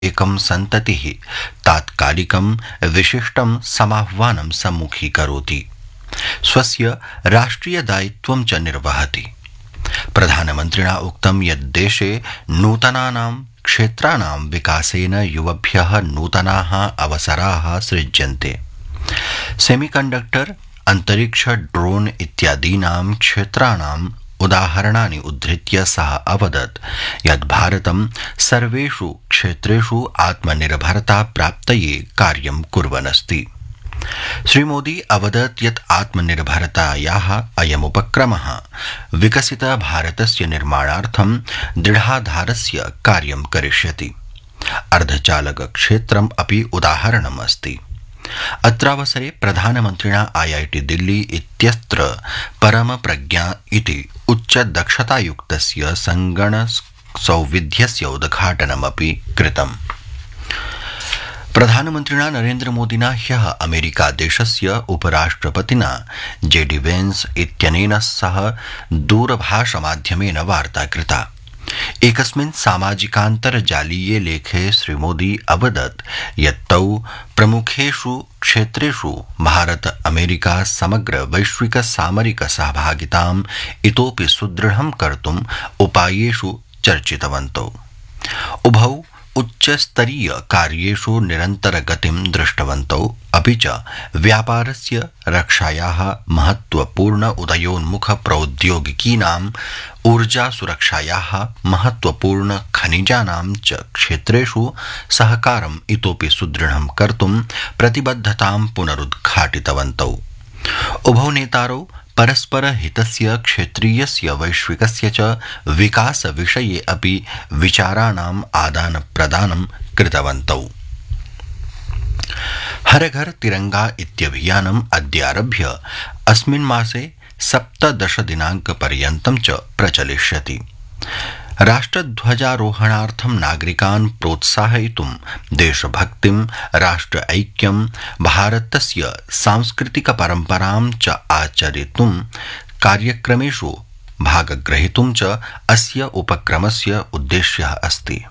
एकं सन्ततिः तात्कालिकं विशिष्टं समाह्वानं सम्मुखीकरोति, स्वस्य राष्ट्रिय दायित्वं च निर्वहति। प्रधानमन्त्रिणा उक्तं यत् देशे नूतनानां क्षेत्राणां विकासेन युवभ्यः नूतनाः अवसराः सृज्यन्ते। सेमीकण्डक्टर, अंतरिक्ष, ड्रोन इत्यादीनां क्षेत्राणाम् उदाहरणानि उद्धृत्य सः अवदत् यत् भारतं सर्वेषु क्षेत्रेषु आत्मनिर्भरता प्राप्तये कार्यं कुर्वन् अस्ति। श्रीमोदी अवदत् यत् आत्मनिर्भरतायाः अयमुपक्रमः विकसित भारतस्य निर्माणार्थं दृढाधारस्य कार्यं करिष्यति। अर्धचालक क्षेत्रम् अपि उदाहरणम् अस्ति। अत्रावसरे प्रधानमन्त्रिणा IIT दिल्ली इत्यत्र परमप्रज्ञा इति उच्चदक्षतायुक्तस्य संगणकसौविध्यस्य उद्घाटनमपि कृतम्। प्रधानमन्त्रिणा नरेन्द्रमोदिना ह्यः अमेरिकादेशस्य उपराष्ट्रपतिना JD वेन्स इत्यनेन सह दूरभाषमाध्यमेन वार्ता कृता। एकस्मिन् सामाजिकान्तर्जालीये लेखे श्रीमोदी अवदत् यत् तौ प्रमुखेषु क्षेत्रेषु भारत अमेरिका समग्र वैश्विक सामरिक सहभागिताम् इतोपि सुदृढं कर्तुम् उपायेषु चर्चितवन्तौ। उभौ उच्चस्तरीय कार्येषु निरन्तरगतिं दृष्टवन्तौ, अपि च व्यापारस्य, रक्षायाः, महत्वपूर्ण उदयोन्मुख प्रौद्योगिकीनाम्, ऊर्जा सुरक्षायाः, महत्वपूर्ण खनिजानां च क्षेत्रेषु सहकारम् इतोपि सुदृढं कर्तुं प्रतिबद्धतां पुनरुद्घाटितवन्तौ। उभौ नेतारौ परस्पर हितस्य, क्षेत्रीयस्य, वैश्विकस्य च विकास विषये अपि विचाराणाम् आदानप्रदानं कृतवन्तौ। हर घर तिरंगा इत्यभियानम् अद्यारभ्य अस्मिन् मासे 17 दिनाङ्कपर्यन्तं च प्रचलिष्यति। राष्ट्रध्वजारोहणार्थं नागरिकान् प्रोत्साहयितुं देशभक्तिं, राष्ट्र ऐक्यं, भारतस्य सांस्कृतिक परम्परां च आचरितुं कार्यक्रमेषु भागग्रहीतुं च अस्य उपक्रमस्य उद्देश्यः अस्ति।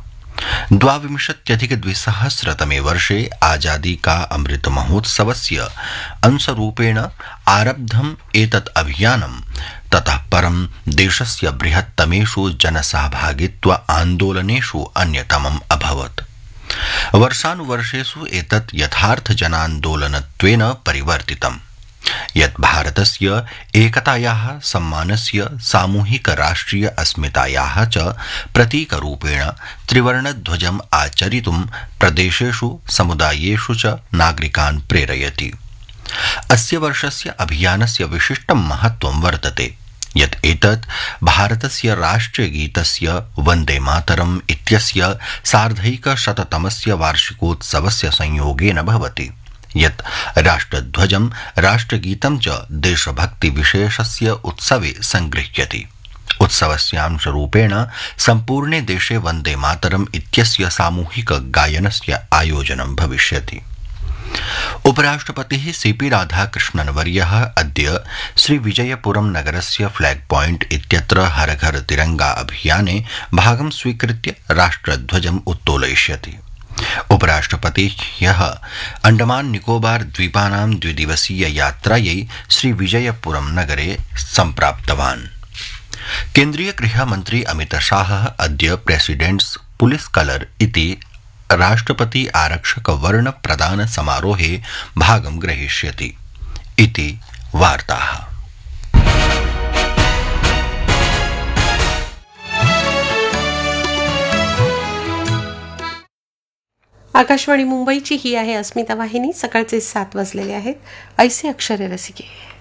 2022तमे वर्षे आजादी का अमृत महोत्सवस्य अंशरूपेण आरब्धम् एतत् अभियानं ततः परं देशस्य बृहत्तमेषु जनसहभागित्व आन्दोलनेषु अन्यतमम् अभवत्। वर्षानुवर्षेषु एतत् यथार्थ जनान्दोलनत्वेन परिवर्तितम्, यत् भारतस्य एकतायाः, सम्मानस्य, सामूहिक राष्ट्रिय अस्मितायाः च प्रतीकरूपेण त्रिवर्णध्वजम् आचरितुं प्रदेशेषु, समुदायेषु च नागरिकान् प्रेरयति। अस्य वर्षस्य अभियानस्य विशिष्टं महत्त्वं वर्तते यत् एतत् भारतस्य राष्ट्रियगीतस्य वन्दे मातरम् इत्यस्य सार्धैकशततमस्य वार्षिकोत्सवस्य संयोगेन भवति, यत् राष्ट्रध्वजं, राष्ट्रगीतं च देशभक्तिविशेषस्य उत्सवे संगृह्यति। उत्सवस्यांशरूपेण सम्पूर्णे देशे वन्दे मातरम् इत्यस्य सामूहिक गायनस्य आयोजनं भविष्यति। उपराष्ट्रपतिः CP राधाकृष्णन् वर्यः अद्य श्रीविजयपुरं नगरस्य फ्लैग पॉइंट इत्यत्र हर घर तिरंगा अभियाने भागं स्वीकृत्य राष्ट्रध्वजम् उत्तोलयिष्यति। उपराष्ट्रपतिः ह्यः अंडमान निकोबार द्वीपानां द्विदिवसीय यात्रायै श्रीविजयपुरं नगरे सम्प्राप्तवान्। केन्द्रीय गृहमन्त्री अमित शाहः अद्य प्रेसिडेंट्स पुलिस कलर इति राष्ट्रपति आरक्षक वर्ण प्रदान समारोहे भागं ग्रहीष्यति इति वार्ताः। आकाशवाणी मुंबईची ही आहे अस्मिता वाहिनी। सकाळचे 7 वाजलेले आहेत। ऐसे अक्षरे रसिके।